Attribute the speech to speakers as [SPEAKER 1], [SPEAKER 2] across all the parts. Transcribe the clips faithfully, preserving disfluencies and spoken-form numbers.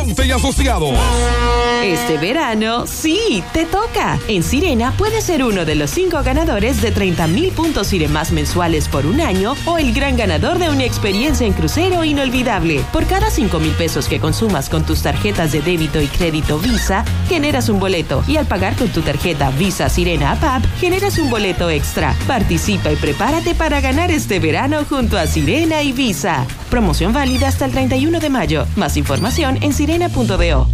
[SPEAKER 1] Ponce y Asociados.
[SPEAKER 2] Este verano, sí, te toca. En Sirena puedes ser uno de los cinco ganadores de treinta mil puntos Siremás mensuales por un año o el gran ganador de una experiencia en crucero inolvidable. Por cada cinco mil pesos que consumas con tus tarjetas de débito y crédito Visa, generas un boleto. Y al pagar con tu tarjeta Visa Sirena App, generas un boleto extra. Participa y prepárate para ganar este verano junto a Sirena y Visa. Promoción válida hasta el treinta y uno de mayo. Más información en sirena punto do.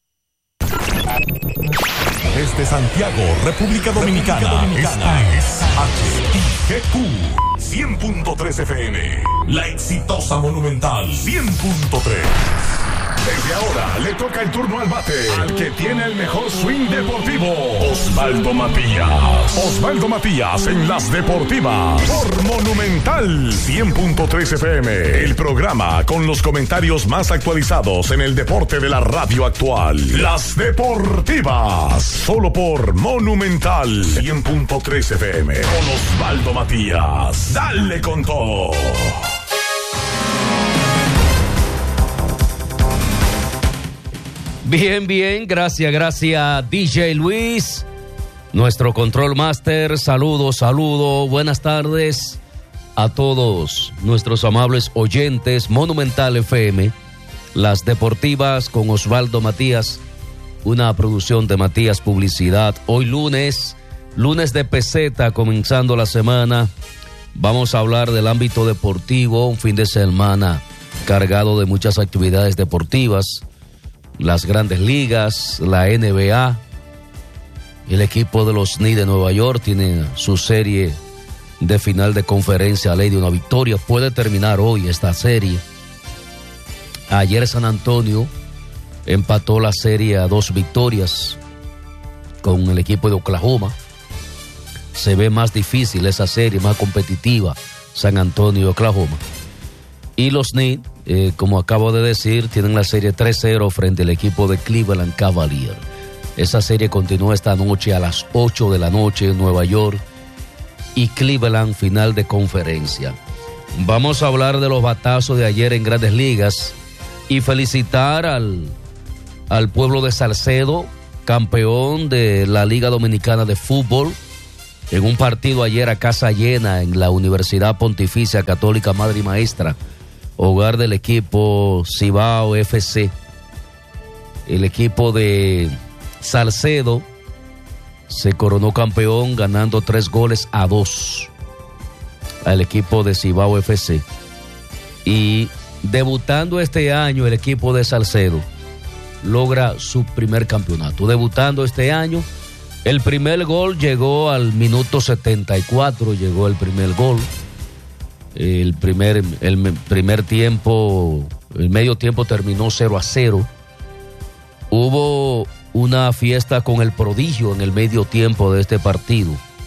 [SPEAKER 3] Desde Santiago, República Dominicana, República Dominicana. Esta es H I G Q cien punto tres F M. La exitosa Monumental cien punto tres. Desde ahora le toca el turno al bate, al que tiene el mejor swing deportivo, Osvaldo Matías. Osvaldo Matías en las deportivas por Monumental cien punto tres F M. El programa con los comentarios más actualizados en el deporte de la radio actual. Las deportivas, solo por Monumental cien punto tres F M. Con Osvaldo Matías. Dale con todo.
[SPEAKER 4] Bien, bien, gracias, gracias D J Luis, nuestro control master. Saludos, saludos, buenas tardes a todos nuestros amables oyentes. Monumental F M, las deportivas con Osvaldo Matías, una producción de Matías Publicidad. Hoy lunes, lunes de peseta, comenzando la semana. Vamos a hablar del ámbito deportivo, un fin de semana cargado de muchas actividades deportivas. Las grandes ligas, la N B A, el equipo de los Knicks de Nueva York tiene su serie de final de conferencia, ley de una victoria. Puede terminar hoy esta serie. Ayer San Antonio empató la serie a dos victorias con el equipo de Oklahoma. Se ve más difícil esa serie, más competitiva, San Antonio y Oklahoma. Y los Knicks, eh, como acabo de decir, tienen la serie tres cero frente al equipo de Cleveland Cavaliers. Esa serie continúa esta noche a las ocho de la noche en Nueva York y Cleveland, final de conferencia. Vamos a hablar de los batazos de ayer en Grandes Ligas y felicitar al, al pueblo de Salcedo, campeón de la Liga Dominicana de Fútbol, en un partido ayer a casa llena en la Universidad Pontificia Católica Madre y Maestra, hogar del equipo Cibao F C. El equipo de Salcedo se coronó campeón ganando tres goles a dos al equipo de Cibao F C. Y debutando este año el equipo de Salcedo logra su primer campeonato. Debutando este año, el primer gol llegó al minuto setenta y cuatro, llegó el primer gol. El primer, el primer tiempo, el medio tiempo terminó cero a cero. Hubo una fiesta con el Prodigio en el medio tiempo de este partido.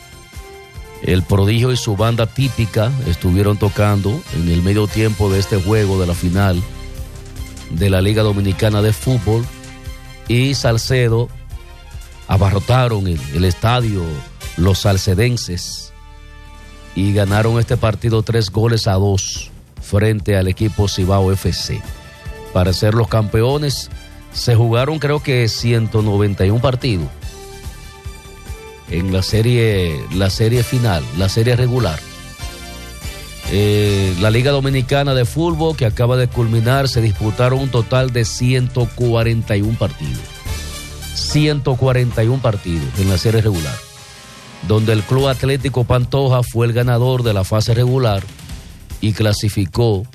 [SPEAKER 4] El Prodigio y su banda típica estuvieron tocando en el medio tiempo de este juego de la final de la Liga Dominicana de Fútbol. Y Salcedo abarrotaron el, el estadio, los salcedenses, y ganaron este partido tres goles a dos frente al equipo Cibao F C. Para ser los campeones, se jugaron creo que ciento noventa y uno partidos en la serie, la serie final, la serie regular. Eh, la Liga Dominicana de Fútbol, que acaba de culminar, se disputaron un total de ciento cuarenta y uno partidos. ciento cuarenta y uno partidos en la serie regular, donde el Club Atlético Pantoja fue el ganador de la fase regular y clasificó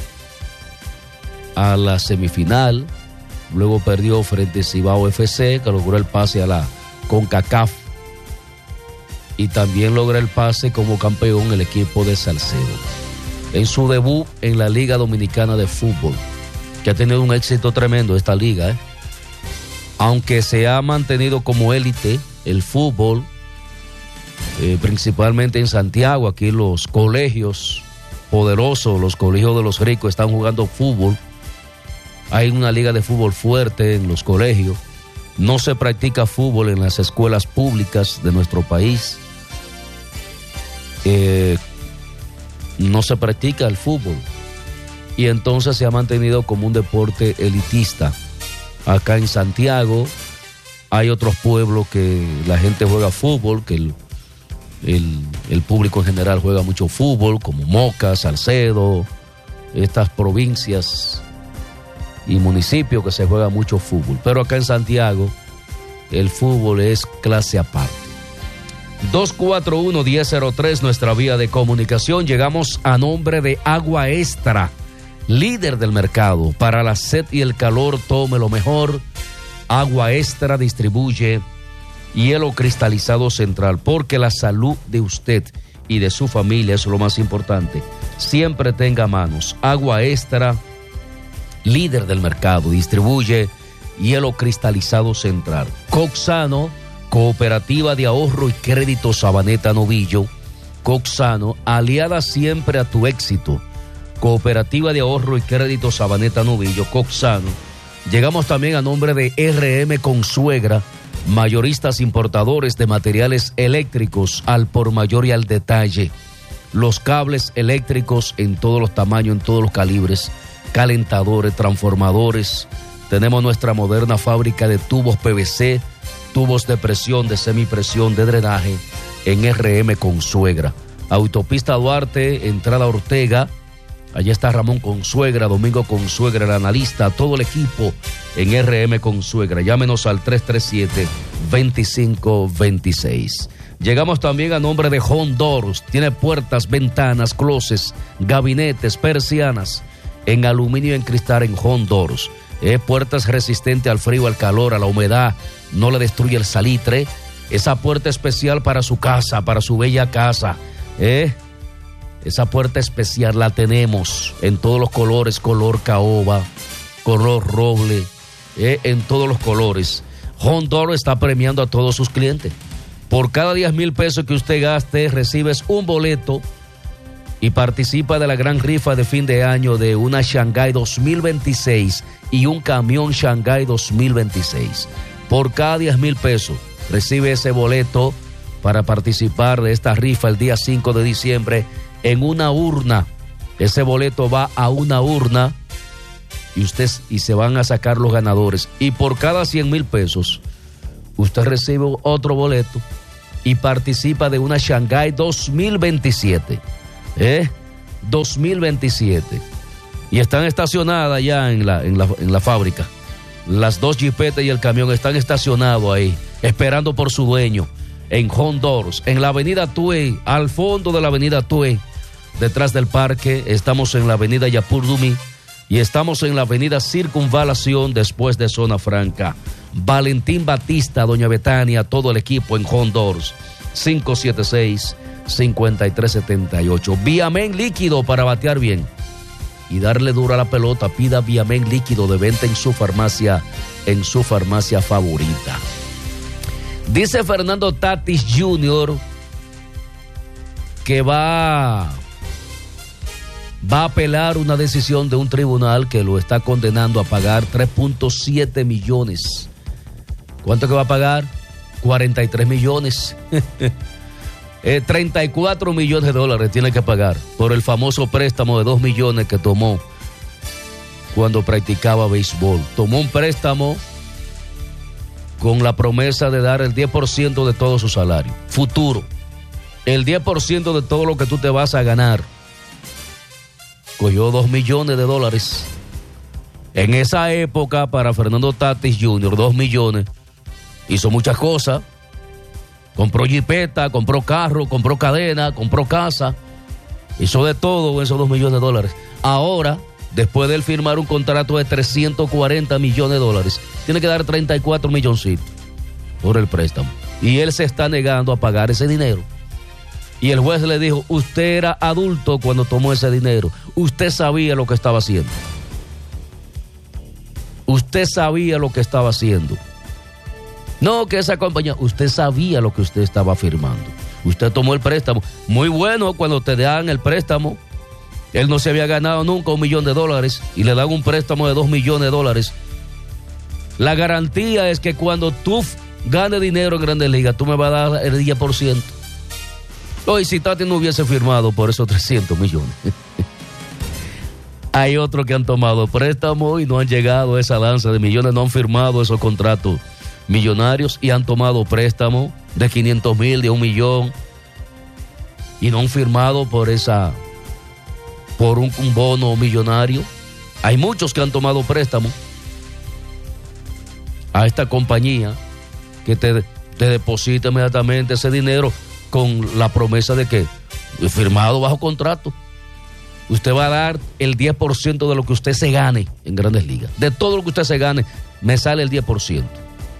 [SPEAKER 4] a la semifinal. Luego perdió frente a Cibao F C, que logró el pase a la CONCACAF, y también logra el pase como campeón el equipo de Salcedo en su debut en la Liga Dominicana de Fútbol, que ha tenido un éxito tremendo esta liga, ¿eh? Aunque se ha mantenido como élite el fútbol, Eh, principalmente en Santiago. Aquí los colegios poderosos, los colegios de los ricos están jugando fútbol. Hay una liga de fútbol fuerte en los colegios. No se practica fútbol en las escuelas públicas de nuestro país. Eh, no se practica el fútbol. Y entonces se ha mantenido como un deporte elitista acá en Santiago. Hay otros pueblos que la gente juega fútbol, que el, el, el público en general juega mucho fútbol, como Moca, Salcedo, estas provincias y municipios que se juega mucho fútbol. Pero acá en Santiago el fútbol es clase aparte. dos cuatro uno, uno cero cero tres, nuestra vía de comunicación. Llegamos a nombre de Agua Extra, líder del mercado. Para la sed y el calor, tome lo mejor. Agua Extra distribuye hielo cristalizado Central, porque la salud de usted y de su familia es lo más importante. Siempre tenga a manos. Agua Extra, líder del mercado, distribuye hielo cristalizado Central. Coxano, Cooperativa de Ahorro y Crédito Sabaneta Novillo. Coxano, aliada siempre a tu éxito. Cooperativa de Ahorro y Crédito Sabaneta Novillo, Coxano. Llegamos también a nombre de R M Consuegra, mayoristas importadores de materiales eléctricos al por mayor y al detalle. Los cables eléctricos en todos los tamaños, en todos los calibres, calentadores, transformadores. Tenemos nuestra moderna fábrica de tubos P V C, tubos de presión, de semipresión, de drenaje en R M Consuegra. Autopista Duarte, entrada Ortega. Allá está Ramón Consuegra, Domingo Consuegra, el analista, todo el equipo en R M Consuegra. Llámenos al tres tres siete, dos cinco dos seis. Llegamos también a nombre de Home Doors. Tiene puertas, ventanas, closets, gabinetes, persianas en aluminio y en cristal en Home Doors. Eh, puertas resistentes al frío, al calor, a la humedad, no le destruye el salitre. Esa puerta especial para su casa, para su bella casa. Eh, esa puerta especial la tenemos en todos los colores, color caoba, color roble, eh, en todos los colores. Home Doors está premiando a todos sus clientes. Por cada diez mil pesos que usted gaste, recibes un boleto y participa de la gran rifa de fin de año de una Shanghai dos mil veintiséis y un camión Shanghai dos mil veintiséis. Por cada diez mil pesos recibe ese boleto para participar de esta rifa el día cinco de diciembre en una urna. Ese boleto va a una urna y usted y se van a sacar los ganadores. Y por cada cien mil pesos usted recibe otro boleto y participa de una Shanghai dos mil veintisiete. ¿Eh? dos mil veintisiete. Y están estacionadas ya en la, en la, en la fábrica. Las dos jipetas y el camión están estacionados ahí, esperando por su dueño, en Home Doors, en la avenida Tuey, al fondo de la avenida Tuey, detrás del parque. Estamos en la avenida Yapur Dumí y estamos en la avenida Circunvalación, después de Zona Franca. Valentín Batista, Doña Betania, todo el equipo en Home Doors. cinco siete seis, cinco tres siete ocho. Viamen líquido para batear bien y darle duro a la pelota. Pida Viamen líquido de venta en su farmacia, en su farmacia favorita. Dice Fernando Tatis junior que va, va a apelar una decisión de un tribunal que lo está condenando a pagar tres punto siete millones. ¿Cuánto que va a pagar? cuarenta y tres millones. Eh, treinta y cuatro millones de dólares tiene que pagar por el famoso préstamo de dos millones que tomó cuando practicaba béisbol. Tomó un préstamo con la promesa de dar el diez por ciento de todo su salario futuro, el diez por ciento de todo lo que tú te vas a ganar. Cogió dos millones de dólares. En esa época, para Fernando Tatis junior, dos millones, hizo muchas cosas. Compró jipeta, compró carro, compró cadena, compró casa. Hizo de todo con esos dos millones de dólares. Ahora, después de él firmar un contrato de trescientos cuarenta millones de dólares, tiene que dar treinta y cuatro milloncitos por el préstamo. Y él se está negando a pagar ese dinero. Y el juez le dijo, usted era adulto cuando tomó ese dinero. Usted sabía lo que estaba haciendo. Usted sabía lo que estaba haciendo. No, que esa compañía, usted sabía lo que usted estaba firmando. Usted tomó el préstamo. Muy bueno cuando te dan el préstamo. Él no se había ganado nunca un millón de dólares y le dan un préstamo de dos millones de dólares. La garantía es que cuando tú ganes dinero en Grandes Ligas, tú me vas a dar el diez por ciento. Hoy si Tati no hubiese firmado por esos trescientos millones. Hay otros que han tomado préstamos y no han llegado a esa danza de millones, no han firmado esos contratos millonarios y han tomado préstamos de quinientos mil, de un millón y no han firmado por esa, por un, un bono millonario. Hay muchos que han tomado préstamos a esta compañía que te, te deposita inmediatamente ese dinero con la promesa de que firmado bajo contrato. Usted va a dar el diez por ciento de lo que usted se gane en Grandes Ligas. De todo lo que usted se gane, me sale el diez por ciento.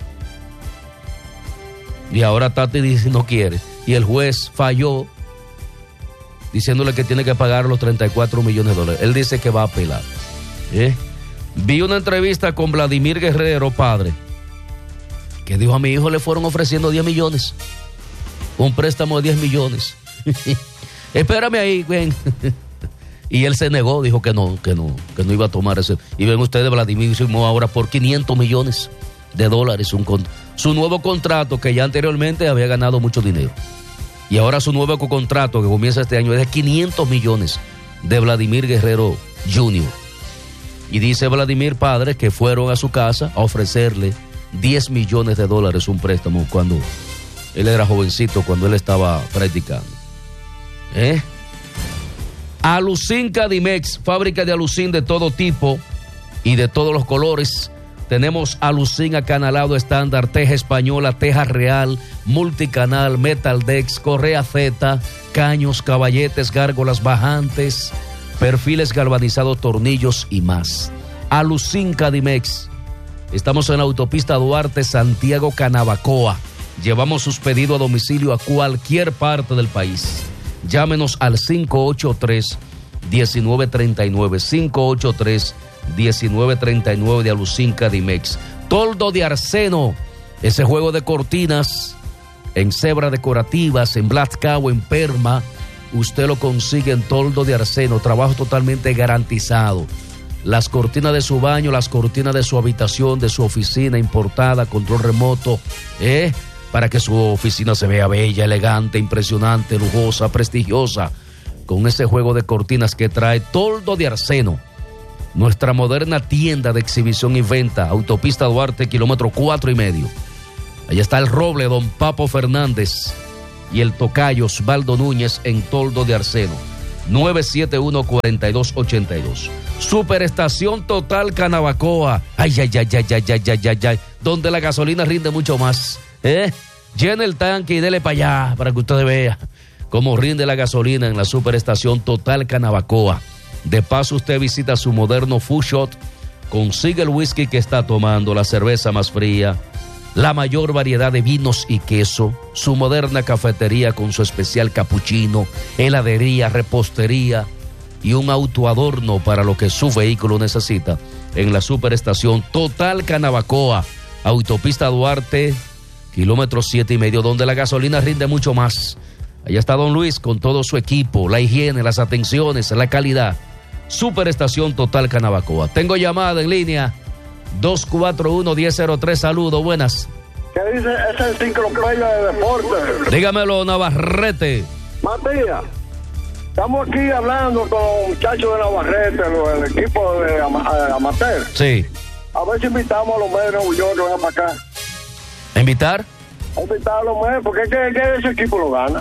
[SPEAKER 4] Y ahora Tati dice no quiere. Y el juez falló diciéndole que tiene que pagar los treinta y cuatro millones de dólares. Él dice que va a apelar. ¿Eh? Vi una entrevista con Vladimir Guerrero, padre, que dijo: a mi hijo le fueron ofreciendo diez millones. Un préstamo de diez millones. Espérame ahí, ven. Y él se negó, dijo que no, que no, que no iba a tomar ese. Y ven ustedes, Vladimir firmó ahora por quinientos millones de dólares un con, su nuevo contrato, que ya anteriormente había ganado mucho dinero. Y ahora su nuevo contrato, que comienza este año, es de quinientos millones de Vladimir Guerrero junior Y dice Vladimir, padre, que fueron a su casa a ofrecerle diez millones de dólares un préstamo cuando él era jovencito, cuando él estaba practicando. ¿Eh? Alucin Cadimex, fábrica de alucin de todo tipo y de todos los colores. Tenemos alucin acanalado estándar, teja española, teja real, multicanal, metal dex, correa Z, caños, caballetes, gárgolas bajantes, perfiles galvanizados, tornillos y más. Alucin Cadimex. Estamos en la autopista Duarte, Santiago, Canabacoa. Llevamos sus pedidos a domicilio a cualquier parte del país. Llámenos al cinco ocho tres, uno nueve tres nueve, cinco ocho tres, uno nueve tres nueve de Alucin Cadimex. Toldo de Arseno, ese juego de cortinas en cebra decorativas, en Black Cow, en Perma, usted lo consigue en Toldo de Arseno, trabajo totalmente garantizado. Las cortinas de su baño, las cortinas de su habitación, de su oficina importada, control remoto, ¿eh? Para que su oficina se vea bella, elegante, impresionante, lujosa, prestigiosa, con ese juego de cortinas que trae Toldo de Arseno. Nuestra moderna tienda de exhibición y venta, autopista Duarte, kilómetro cuatro y medio. Allá está el Roble, don Papo Fernández, y el tocayo Osvaldo Núñez en Toldo de Arseno. nueve siete uno, cuatro dos ocho dos. Superestación Total Canabacoa. Ay, ay, ay, ay, ay, ay, ay, ay, ay. Donde la gasolina rinde mucho más. ¿Eh? Llene el tanque y dele para allá para que usted vea cómo rinde la gasolina en la Superestación Total Canabacoa. De paso, usted visita su moderno food shop, consigue el whisky que está tomando, la cerveza más fría, la mayor variedad de vinos y queso, su moderna cafetería con su especial capuchino, heladería, repostería y un autoadorno para lo que su vehículo necesita en la Superestación Total Canabacoa, autopista Duarte, kilómetro siete y medio, donde la gasolina rinde mucho más. Allá está don Luis con todo su equipo, la higiene, las atenciones, la calidad. Superestación Total Canabacoa. Tengo llamada en línea, dos cuatro uno, uno cero cero tres, saludos, buenas.
[SPEAKER 1] ¿Qué dice ese enciclopedia de deporte?
[SPEAKER 4] Dígamelo, Navarrete.
[SPEAKER 1] Matías, estamos aquí hablando con los muchachos de Navarrete, el equipo de ama, amateur.
[SPEAKER 4] Sí.
[SPEAKER 1] A ver si invitamos a los medios de Nueva York que vengan para acá.
[SPEAKER 4] ¿A invitar?
[SPEAKER 1] A invitar a los medios, porque es que, que ese equipo lo gana.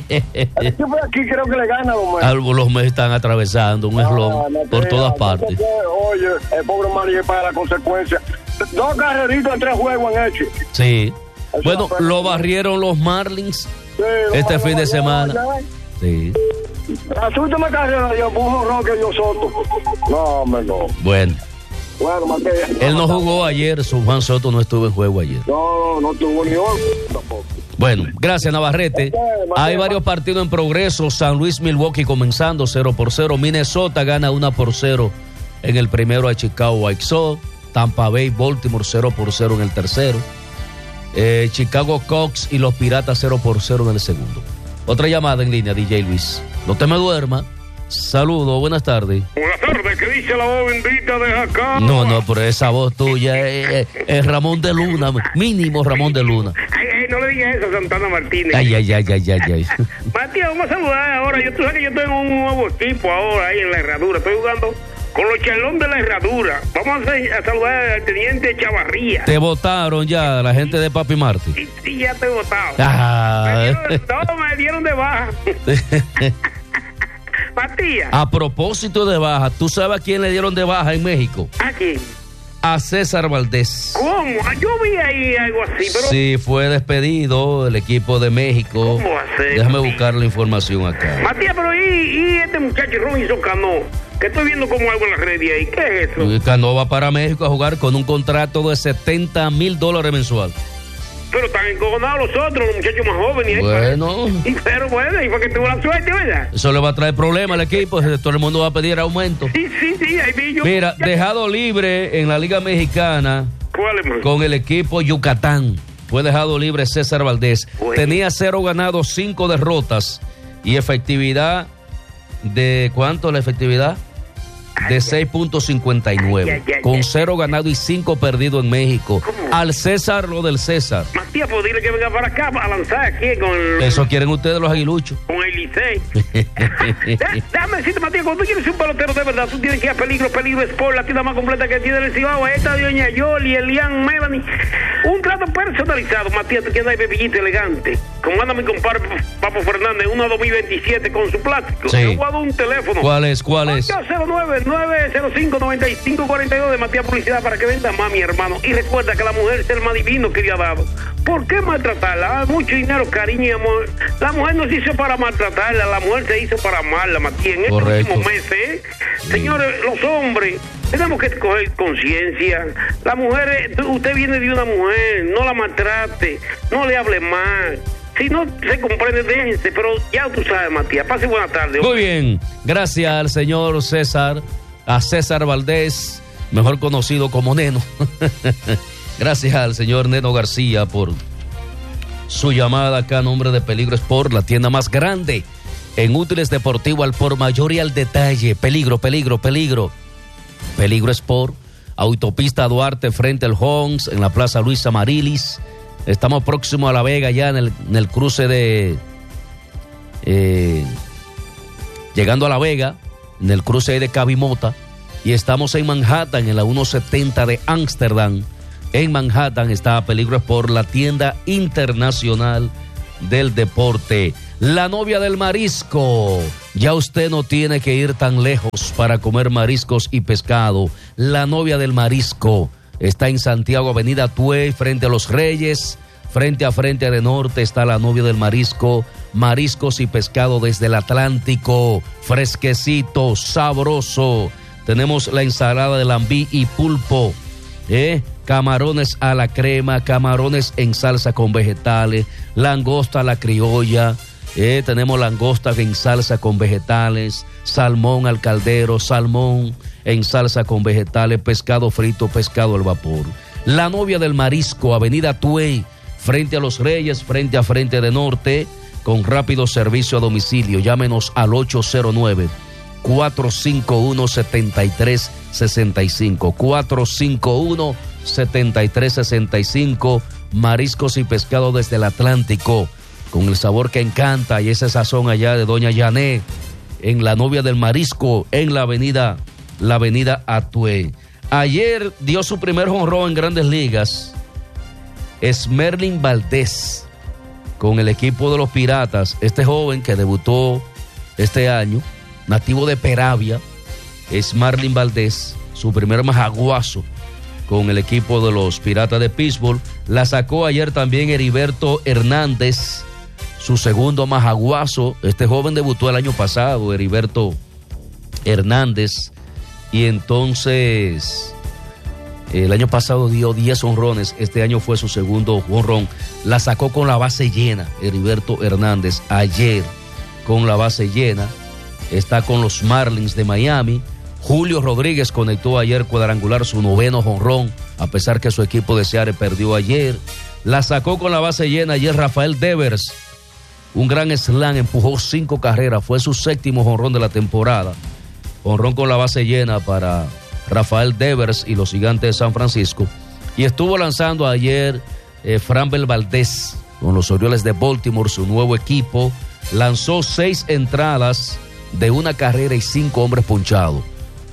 [SPEAKER 1] El equipo de aquí creo que le gana a los medios.
[SPEAKER 4] Los medios están atravesando un eslón ah, no por todas partes.
[SPEAKER 1] Oye, el pobre María paga la consecuencia. Dos carreritos de tres juegos han hecho.
[SPEAKER 4] Sí. Eso bueno, lo barrieron los Marlins sí, este fin de semana. Sí.
[SPEAKER 1] Las últimas carreras yo pujo Roque y yo Soto. No, hombre, no.
[SPEAKER 4] Bueno.
[SPEAKER 1] Bueno, Matías.
[SPEAKER 4] Él no jugó ayer, su Juan Soto no estuvo en juego ayer.
[SPEAKER 1] No, no tuvo ni hoy tampoco.
[SPEAKER 4] Bueno, gracias Navarrete. Hay varios partidos en progreso. San Luis, Milwaukee comenzando cero por cero. Minnesota gana uno por cero en el primero a Chicago White Sox. Tampa Bay, Baltimore cero por cero en el tercero. Eh, Chicago Cubs y los Piratas cero por cero en el segundo. Otra llamada en línea, D J Luis. No te me duermas. Saludos, buenas tardes.
[SPEAKER 5] Buenas tardes, ¿qué dice la voz bendita de Jacaba?
[SPEAKER 4] No, no, pero esa voz tuya es, es Ramón de Luna, mínimo Ramón de Luna.
[SPEAKER 5] Ay, ay, no le digas eso a Santana Martínez.
[SPEAKER 4] Ay, ay, ay, ay, ay, ay.
[SPEAKER 5] Matías, vamos a saludar ahora. Yo, tú sabes que yo tengo un nuevo equipo ahora ahí en la herradura. Estoy jugando con los charlón de la herradura. Vamos a, a saludar al teniente Chavarría.
[SPEAKER 4] Te votaron ya la gente de Papi Martí.
[SPEAKER 5] Sí, sí, ya te he votado.
[SPEAKER 4] Ah.
[SPEAKER 5] Me dieron, no, me dieron de baja. Matías.
[SPEAKER 4] A propósito de baja, ¿tú sabes a quién le dieron de baja en México?
[SPEAKER 5] ¿A quién?
[SPEAKER 4] A César Valdés.
[SPEAKER 5] ¿Cómo? Yo vi ahí algo así, pero...
[SPEAKER 4] Sí, fue despedido el equipo de México.
[SPEAKER 5] ¿Cómo va a ser?
[SPEAKER 4] Déjame buscar la información acá.
[SPEAKER 5] Matías, pero ¿y, y este muchacho Robinson Cano? Que estoy viendo como algo en la red de ahí. ¿Qué es eso?
[SPEAKER 4] Cano va para México a jugar con un contrato de setenta mil dólares mensual.
[SPEAKER 5] Pero están encojonados los otros, los muchachos más jóvenes.
[SPEAKER 4] Bueno.
[SPEAKER 5] Y, pero bueno, y fue que tuvo la suerte, ¿verdad?
[SPEAKER 4] Eso le va a traer problemas al equipo. Todo el mundo va a pedir aumento.
[SPEAKER 5] Sí, sí, sí, ahí vi yo.
[SPEAKER 4] Mira, dejado libre en la Liga Mexicana.
[SPEAKER 5] ¿Cuál es, man?
[SPEAKER 4] Con el equipo Yucatán. Fue dejado libre César Valdés.
[SPEAKER 5] Bueno.
[SPEAKER 4] Tenía cero ganados, cinco derrotas. Y efectividad de... ¿Cuánto la efectividad? De seis punto cincuenta y nueve.
[SPEAKER 5] Ay, ay, ay,
[SPEAKER 4] con
[SPEAKER 5] ay.
[SPEAKER 4] cero ganado y cinco perdidos en México.
[SPEAKER 5] ¿Cómo?
[SPEAKER 4] Al César lo del César.
[SPEAKER 5] Matías, pues dile que venga para acá a lanzar aquí con el,
[SPEAKER 4] Eso quieren ustedes los aguiluchos.
[SPEAKER 5] con el Licey. Da- Déjame decirte, Matías, cuando tú quieres ser un pelotero de verdad, tú tienes que ir a Peligro, Peligro Sport, la tienda más completa que tiene el Cibao. Esta de Doña Yoli, Elian, Melanie. Un trato personalizado, Matías, te queda ahí bebillito elegante. Como anda mi compadre Papo Fernández, una dos mil veintisiete con su plástico.
[SPEAKER 4] Sí.
[SPEAKER 5] Yo voy a dar un teléfono.
[SPEAKER 4] ¿Cuál es? ¿Cuál es?
[SPEAKER 5] ocho cero nueve, nueve cero cinco, nueve cinco cuatro dos de Matías Publicidad para que venda más, mi hermano. Y recuerda que la mujer es el más divino que le ha dado. ¿Por qué maltratarla? Ah, mucho dinero, cariño y amor. La mujer no se hizo para maltratarla, la mujer se hizo para amarla, Matías. En estos
[SPEAKER 4] Correcto.
[SPEAKER 5] últimos meses, ¿eh? Señores, los hombres tenemos que coger conciencia. La mujer, usted viene de una mujer, no la maltrate, no le hable mal. Si no se comprende, déjense, pero ya tú sabes, Matías. Pase buena tarde.
[SPEAKER 4] Muy bien. Gracias al señor César, a César Valdés, mejor conocido como Neno. Gracias al señor Neno García por su llamada acá a nombre de Peligro Sport, la tienda más grande en útiles deportivos al por mayor y al detalle. Peligro, peligro, peligro. Peligro Sport, autopista Duarte frente al Homs, en la Plaza Luis Amarilis. Estamos próximos a La Vega, ya en el, en el cruce de... Eh, llegando a La Vega, en el cruce de Cabimota. Y estamos en Manhattan, en la ciento setenta de Ámsterdam. En Manhattan está Peligro Sport, la tienda internacional del deporte. La novia del marisco. Ya usted no tiene que ir tan lejos para comer mariscos y pescado. La novia del marisco está en Santiago, Avenida Tuey, frente a Los Reyes. Frente a frente de norte está la novia del marisco. Mariscos y pescado desde el Atlántico. Fresquecito, sabroso. Tenemos la ensalada de lambí y pulpo. ¿Eh? Camarones a la crema, camarones en salsa con vegetales, langosta a la criolla, eh, tenemos langosta en salsa con vegetales, salmón al caldero, salmón en salsa con vegetales, pescado frito, pescado al vapor. La novia del marisco, Avenida Tuey, frente a Los Reyes, frente a frente de norte, con rápido servicio a domicilio. Llámenos al ocho cero nueve, cuatro cinco uno, siete tres seis cinco, cuatro cinco uno, siete tres seis cinco. Mariscos y pescado desde el Atlántico, con el sabor que encanta y ese sazón allá de Doña Yané, en la novia del marisco, en la avenida, la avenida Atuey. Ayer dio su primer jonrón en Grandes Ligas Esmerlin Valdés, con el equipo de los Piratas. Este joven que debutó este año, nativo de Peravia, Esmerlin Valdés, su primer majaguazo con el equipo de los Piratas de Pittsburgh. La sacó ayer también Heriberto Hernández, su segundo majaguazo. Este joven debutó el año pasado, Heriberto Hernández, y entonces el año pasado dio diez honrones, este año fue su segundo honrón. La sacó con la base llena, Heriberto Hernández, ayer con la base llena. Está con los Marlins de Miami. Julio Rodríguez conectó ayer cuadrangular, su noveno jonrón, a pesar que su equipo de Seattle perdió ayer. La sacó con la base llena ayer Rafael Devers, un gran slam, empujó cinco carreras, fue su séptimo jonrón de la temporada. Jonrón con la base llena para Rafael Devers y los Gigantes de San Francisco. Y estuvo lanzando ayer eh, Framber Valdez con los Orioles de Baltimore, su nuevo equipo. Lanzó seis entradas de una carrera y cinco hombres ponchados.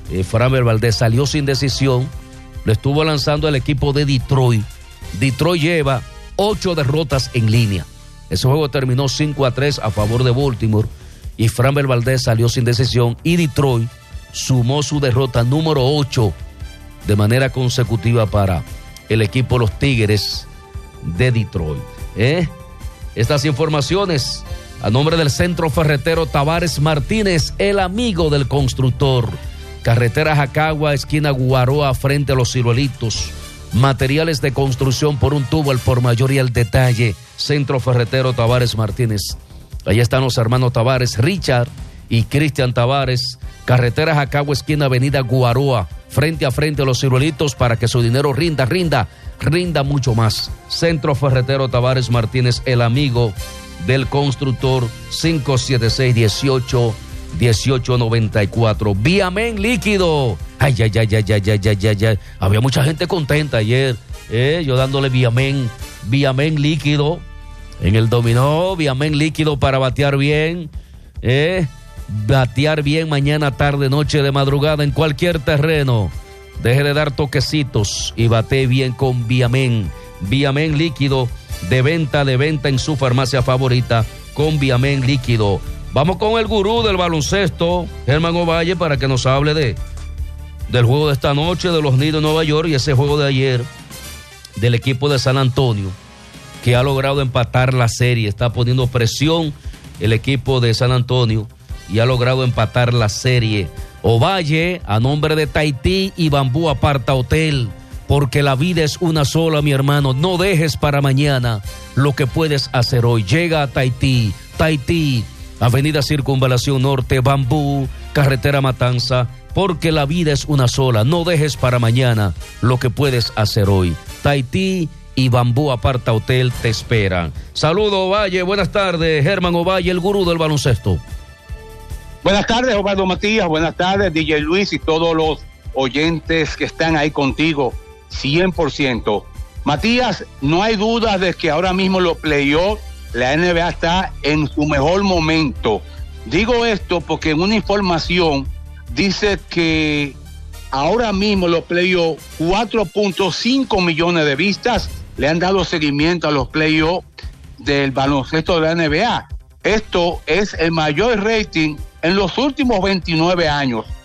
[SPEAKER 4] eh, Framber Valdez salió sin decisión, lo estuvo lanzando el equipo de Detroit. Detroit lleva ocho derrotas en línea. Ese juego terminó cinco a tres a favor de Baltimore y Framber Valdez salió sin decisión y Detroit sumó su derrota número ocho de manera consecutiva para el equipo Los Tigres de Detroit. ¿Eh? Estas informaciones a nombre del Centro Ferretero Tavares Martínez, el amigo del constructor. Carretera Jacagua, esquina Guaroa, frente a Los Ciruelitos. Materiales de construcción por un tubo, el por mayor y el detalle. Centro Ferretero Tavares Martínez. Allá están los hermanos Tavares, Richard y Cristian Tavares. Carretera Jacagua, esquina Avenida Guaroa, frente a frente a Los Ciruelitos, para que su dinero rinda, rinda, rinda mucho más. Centro Ferretero Tavares Martínez, el amigo del constructor. Cinco siete seis, dieciocho, dieciocho noventa y cuatro. Viamen líquido. Ay, ay, ay, ay, ay, ay, ay, ay, ay. Había mucha gente contenta ayer, eh, yo dándole Viamen, Viamen líquido en el dominó, Viamen líquido para batear bien, eh, batear bien mañana, tarde, noche, de madrugada, en cualquier terreno. Deje de dar toquecitos y bate bien con Viamen. Viamen líquido, de venta, de venta en su farmacia favorita con Viamen líquido. Vamos con el gurú del baloncesto, Germán Ovalle, para que nos hable de del juego de esta noche de los Knicks de Nueva York y ese juego de ayer del equipo de San Antonio, que ha logrado empatar la serie. Está poniendo presión el equipo de San Antonio y ha logrado empatar la serie. Ovalle, a nombre de Tahití y Bambú Aparta Hotel, porque la vida es una sola, mi hermano. No dejes para mañana lo que puedes hacer hoy. Llega a Tahití, Tahití, Avenida Circunvalación Norte, Bambú, Carretera Matanza, porque la vida es una sola. No dejes para mañana lo que puedes hacer hoy. Tahití y Bambú Aparta Hotel te esperan. Saludos, Ovalle, buenas tardes. Germán Ovalle, el gurú del baloncesto.
[SPEAKER 6] Buenas tardes, Osvaldo Matías, buenas tardes, D J Luis y todos los oyentes que están ahí contigo, cien por ciento. Matías, no hay dudas de que ahora mismo los playoffs, la N B A está en su mejor momento. Digo esto porque en una información dice que ahora mismo los playoffs, cuatro punto cinco millones de vistas le han dado seguimiento a los playoffs del baloncesto de la N B A. Esto es el mayor rating en los últimos veintinueve años.